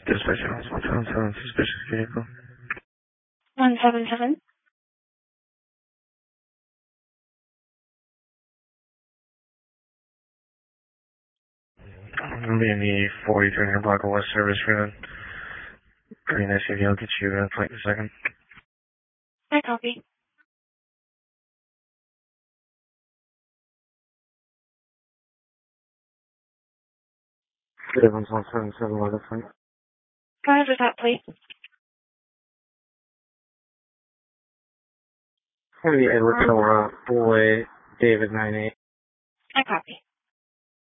Dispatch 177, suspicious vehicle. 177. I'm going to be in the 4300 block of West Service Road. Green SUV, I'll get you a plate in a second. I copy. Good Evans 177, weather front. Go ahead with that, please. It's going to be Edward Cora, Boy, David 98. I copy.